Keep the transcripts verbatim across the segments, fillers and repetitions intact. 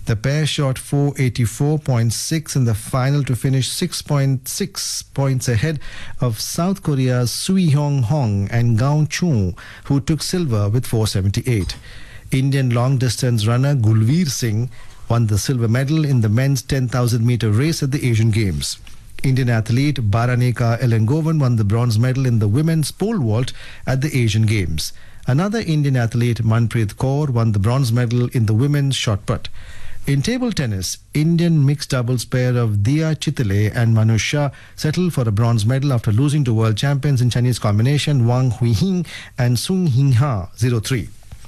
The pair shot four eighty-four point six in the final to finish six point six points ahead of South Korea's Sui Hyung Hong and Gao Chung, who took silver with four seventy-eight. Indian long-distance runner Gulveer Singh won the silver medal in the men's ten thousand meter race at the Asian Games. Indian athlete Baranika Elengovan won the bronze medal in the women's pole vault at the Asian Games. Another Indian athlete, Manpreet Kaur, won the bronze medal in the women's shot put. In table tennis, Indian mixed doubles pair of Dia Chitale and Manus Shah settled for a bronze medal after losing to world champions in Chinese combination Wang Huihing and Sung Hing-ha zero three.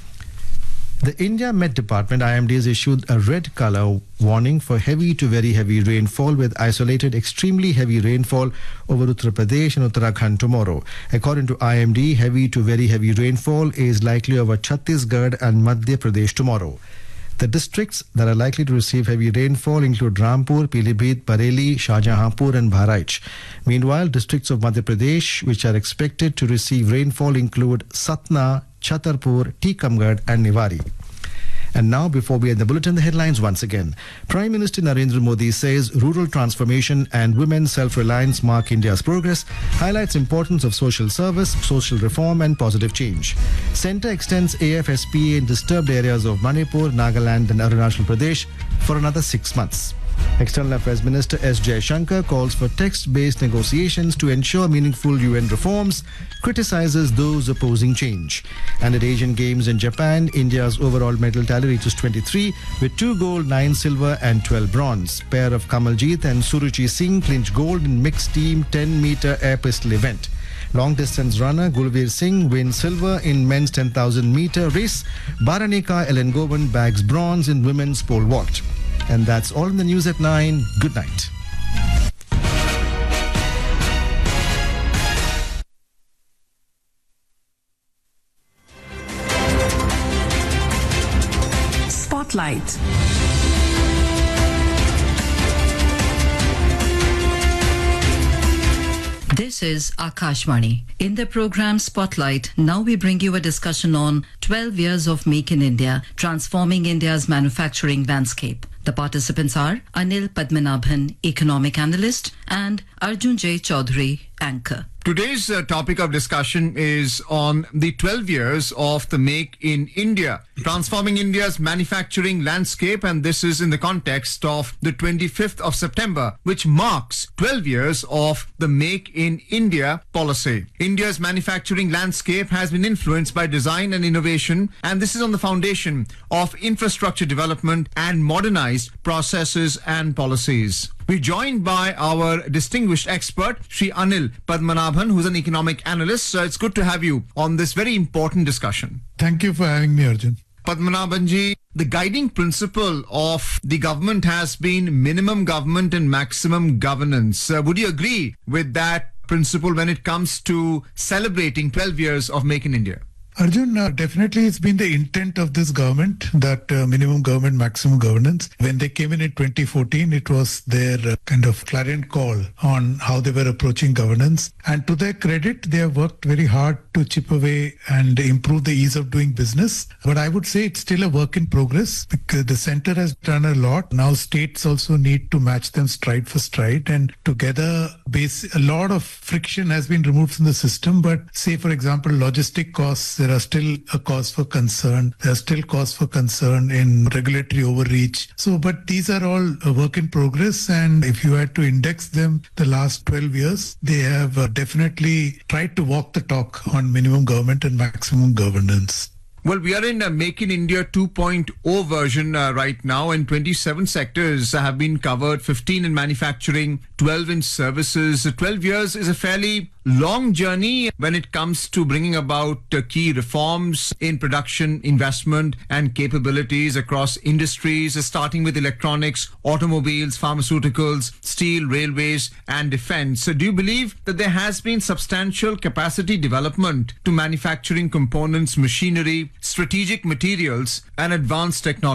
The India Met Department I M D has issued a red color warning for heavy to very heavy rainfall with isolated extremely heavy rainfall over Uttar Pradesh and Uttarakhand tomorrow. According to I M D, heavy to very heavy rainfall is likely over Chhattisgarh and Madhya Pradesh tomorrow. The districts that are likely to receive heavy rainfall include Rampur, Pilibhit, Bareilly, Shahjahanpur and Bahraich. Meanwhile, districts of Madhya Pradesh which are expected to receive rainfall include Satna, Chhatarpur, Tikamgarh and Niwari. And now, before we end the bulletin, the headlines once again. Prime Minister Narendra Modi says rural transformation and women's self-reliance mark India's progress, highlights importance of social service, social reform and positive change. Centre extends A F S P A in disturbed areas of Manipur, Nagaland and Arunachal Pradesh for another six months. External Affairs Minister S. Jaishankar calls for text-based negotiations to ensure meaningful U N reforms, criticizes those opposing change. And at Asian Games in Japan, India's overall medal tally reaches twenty-three with two gold, nine silver and twelve bronze. Pair of Kamaljeet and Suruchi Singh clinch gold in mixed team ten meter air pistol event. Long distance runner Gulveer Singh wins silver in men's ten thousand meter race. Baranika Elengovan bags bronze in women's pole vault. And that's all in the news at nine. Good night. Spotlight. This is Akashvani. In the program Spotlight, now we bring you a discussion on twelve years of Make in India, transforming India's manufacturing landscape. The participants are Anil Padmanabhan, economic analyst, and Arjun J. Chaudhary, anchor. Today's uh, topic of discussion is on the twelve years of the Make in India, transforming India's manufacturing landscape, and this is in the context of the twenty-fifth of September, which marks twelve years of the Make in India policy. India's manufacturing landscape has been influenced by design and innovation, and this is on the foundation of infrastructure development and modernized processes and policies. We're joined by our distinguished expert, Shri Anil Padmanabhan, who's an economic analyst. So it's good to have you on this very important discussion. Thank you for having me, Arjun. Padmanabhanji, the guiding principle of the government has been minimum government and maximum governance. Uh, would you agree with that principle when it comes to celebrating twelve years of Make in India? Arjun, uh, definitely it's been the intent of this government that uh, minimum government, maximum governance. When they came in in twenty fourteen, it was their uh, kind of clarion call on how they were approaching governance. And to their credit, they have worked very hard to chip away and improve the ease of doing business. But I would say it's still a work in progress because the center has done a lot. Now states also need to match them stride for stride, and together base, a lot of friction has been removed from the system. But say, for example, logistic costs, there are still a cause for concern. There are still cause for concern in regulatory overreach. So, but these are all a work in progress. And if you had to index them the last twelve years, they have uh, definitely tried to walk the talk on minimum government and maximum governance. Well, we are in a Make in India two point oh version uh, right now, and twenty-seven sectors have been covered, fifteen in manufacturing, twelve in services. twelve years is a fairly long journey when it comes to bringing about uh, key reforms in production, investment and capabilities across industries, uh, starting with electronics, automobiles, pharmaceuticals, steel, railways and defense. So do you believe that there has been substantial capacity development to manufacturing components, machinery, strategic materials and advanced technology?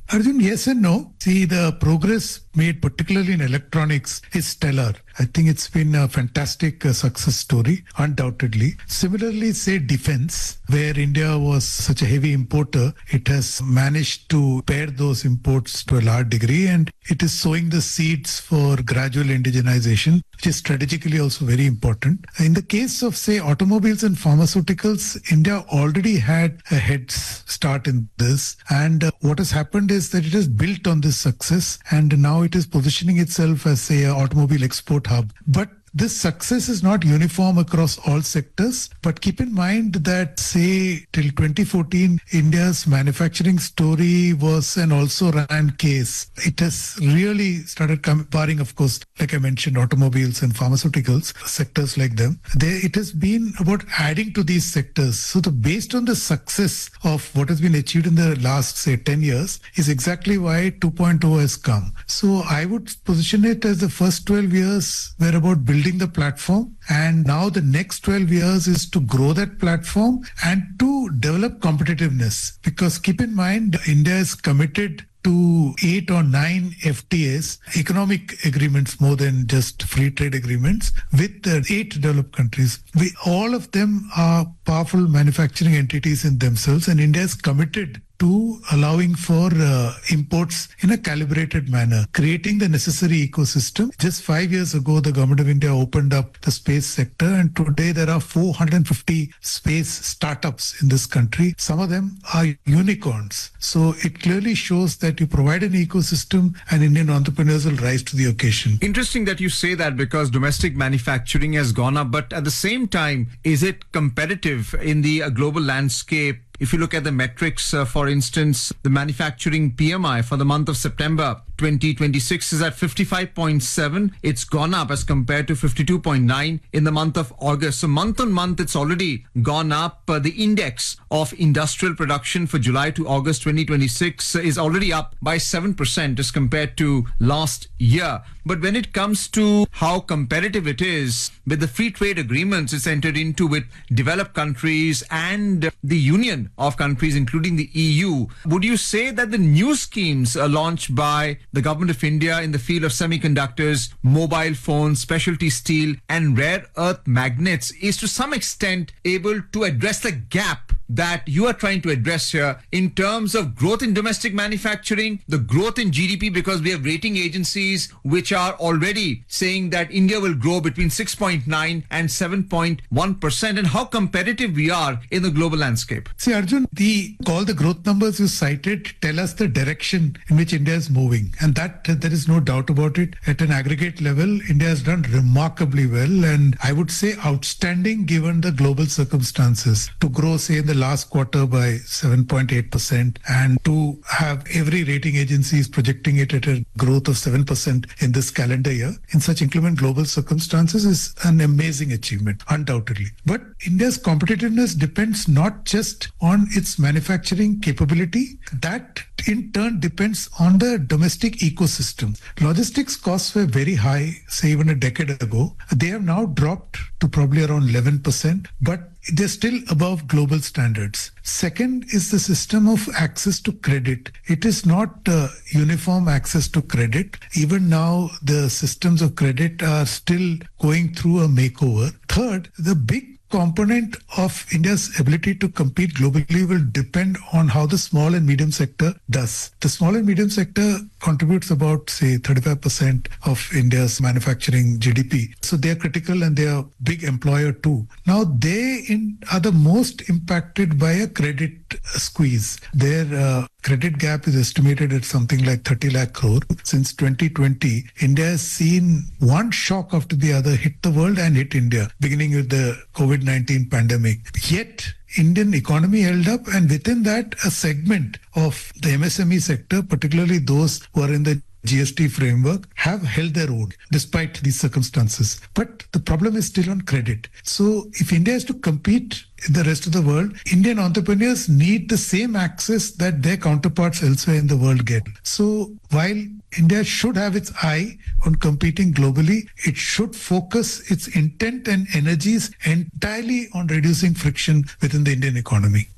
Arjun, yes and no. See, the progress made particularly in electronics is stellar. I think it's been a fantastic uh, success story, undoubtedly. Similarly, say defense, where India was such a heavy importer, it has managed to pare those imports to a large degree, and it is sowing the seeds for gradual indigenization, which is strategically also very important. In the case of, say, automobiles and pharmaceuticals, India already had a head start in this, and uh, what has happened is that it has built on this success, and now it is positioning itself as, say, an automobile export hub. But this success is not uniform across all sectors, but keep in mind that, say, till twenty fourteen, India's manufacturing story was an also-ran case. It has really started coming, barring, of course, like I mentioned, automobiles and pharmaceuticals, sectors like them. They, it has been about adding to these sectors. So the, based on the success of what has been achieved in the last, say, ten years, is exactly why two point oh has come. So I would position it as the first twelve years were about building building the platform, and now the next twelve years is to grow that platform and to develop competitiveness, because keep in mind India is committed to eight or nine F T As, economic agreements more than just free trade agreements, with uh, eight developed countries. We, all of them are powerful manufacturing entities in themselves, and India is committed to allowing for uh, imports in a calibrated manner, creating the necessary ecosystem. Just five years ago, the Government of India opened up the space sector, and today there are four hundred fifty space startups in this country. Some of them are unicorns. So it clearly shows that you provide an ecosystem and Indian entrepreneurs will rise to the occasion. Interesting that you say that, because domestic manufacturing has gone up, but at the same time, is it competitive in the uh, global landscape? If you look at the metrics, uh, for instance, the manufacturing P M I for the month of September twenty twenty-six is at fifty-five point seven. It's gone up as compared to fifty-two point nine in the month of August. So month on month, it's already gone up. Uh, the index of industrial production for July to August twenty twenty-six is already up by seven percent as compared to last year. But when it comes to how competitive it is with the free trade agreements it's entered into with developed countries and the Union of countries, including the E U, would you say that the new schemes are launched by the Government of India in the field of semiconductors, mobile phones, specialty steel, and rare earth magnets is to some extent able to address the gap that you are trying to address here in terms of growth in domestic manufacturing, the growth in G D P, because we have rating agencies which are already saying that India will grow between six point nine and seven point one percent, and how competitive we are in the global landscape? See, Arjun, the all the growth numbers you cited tell us the direction in which India is moving, and that there is no doubt about it. At an aggregate level, India has done remarkably well, and I would say outstanding given the global circumstances. To grow, say, in the last quarter by seven point eight percent, and to have every rating agencies projecting it at a growth of seven percent in this calendar year in such inclement global circumstances is an amazing achievement, undoubtedly. But India's competitiveness depends not just on its manufacturing capability, that in turn depends on the domestic ecosystem. Logistics costs were very high, say even a decade ago. They have now dropped to probably around eleven percent, but they're still above global standards. Second is the system of access to credit. It is not uh, uniform access to credit. Even now, the systems of credit are still going through a makeover. Third, the big component of India's ability to compete globally will depend on how the small and medium sector does. The small and medium sector contributes about, say, thirty-five percent of India's manufacturing G D P. So they are critical and they are big employer too. Now they in, are the most impacted by a credit squeeze. Their uh, credit gap is estimated at something like thirty lakh crore. Since twenty twenty, India has seen one shock after the other hit the world and hit India, beginning with the COVID nineteen pandemic. Yet, Indian economy held up, and within that, a segment of the M S M E sector, particularly those who are in the G S T framework, have held their own despite these circumstances. But the problem is still on credit. So if India is to compete in the rest of the world, Indian entrepreneurs need the same access that their counterparts elsewhere in the world get. So while India should have its eye on competing globally, it should focus its intent and energies entirely on reducing friction within the Indian economy.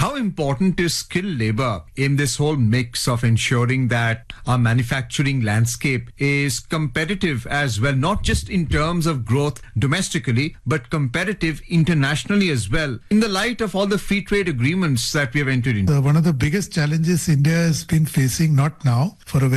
how important is skilled labor in this whole mix of ensuring that our manufacturing landscape is competitive as well, not just in terms of growth domestically, but competitive internationally as well, in the light of all the free trade agreements that we have entered into? Uh, one of the biggest challenges India has been facing, not now, for a